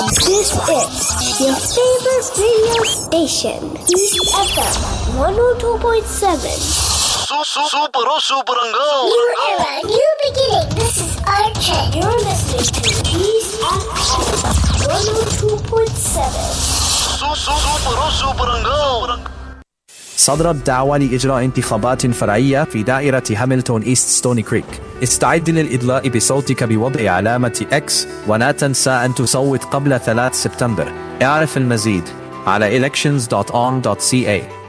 This is your favorite radio station, East FM 102.7. Super and go! New era, new beginning. This is Archer. You're listening to East FM 102.7. Super and go! صدرت دعوى لإجراء انتخابات فرعية في دائرة هاملتون إيست ستوني كريك. استعد للإدلاء بصوتك بوضع علامة X ولا تنسى أن تصوت قبل 3 سبتمبر. اعرف المزيد على elections.on.ca.